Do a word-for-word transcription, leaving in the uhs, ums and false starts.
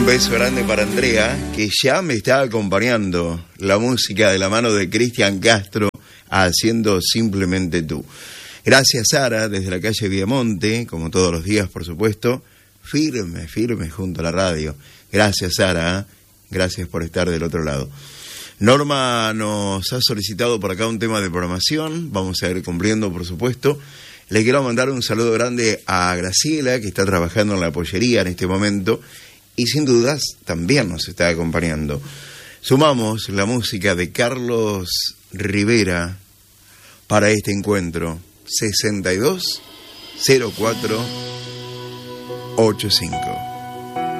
Un beso grande para Andrea, que ya me está acompañando la música de la mano de Cristian Castro, haciendo Simplemente Tú. Gracias, Sara, desde la calle Viamonte, como todos los días, por supuesto, firme, firme junto a la radio. Gracias, Sara, gracias por estar del otro lado. Norma nos ha solicitado por acá un tema de programación, vamos a ir cumpliendo, por supuesto. Le quiero mandar un saludo grande a Graciela, que está trabajando en la pollería en este momento, y sin dudas también nos está acompañando. Sumamos la música de Carlos Rivera para este encuentro. sesenta y dos cero cuatro ochenta y cinco.